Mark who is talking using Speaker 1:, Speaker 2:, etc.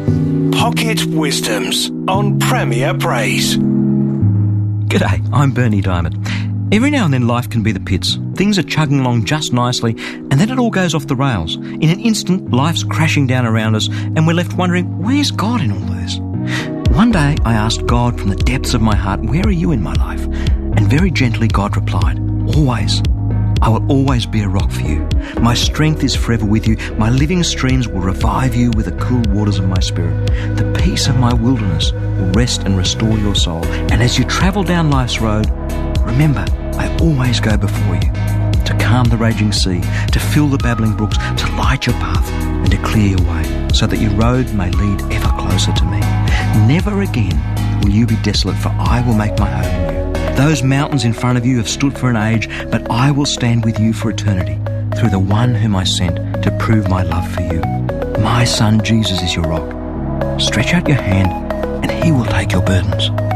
Speaker 1: Pocket Wisdoms on Premier Praise.
Speaker 2: G'day, I'm Bernie Diamond. Every now and then life can be the pits. Things are chugging along just nicely and then it all goes off the rails. In an instant, life's crashing down around us and we're left wondering, where's God in all this? One day I asked God from the depths of my heart, where are you in my life? And very gently God replied, always. I will always be a rock for you. My strength is forever with you. My living streams will revive you with the cool waters of my spirit. The peace of my wilderness will rest and restore your soul. And as you travel down life's road, remember, I always go before you to calm the raging sea, to fill the babbling brooks, to light your path and to clear your way, so that your road may lead ever closer to me. Never again will you be desolate, for I will make my home in you. Those mountains in front of you have stood for an age, but I will stand with you for eternity, through the one whom I sent to prove my love for you. My son Jesus is your rock. Stretch out your hand and he will take your burdens.